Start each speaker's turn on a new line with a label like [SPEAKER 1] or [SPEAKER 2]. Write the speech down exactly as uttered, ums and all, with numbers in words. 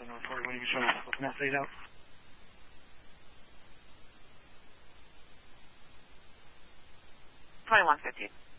[SPEAKER 1] So no, Tori, when are you showing up? What's that fade out?
[SPEAKER 2] twenty-one fifty.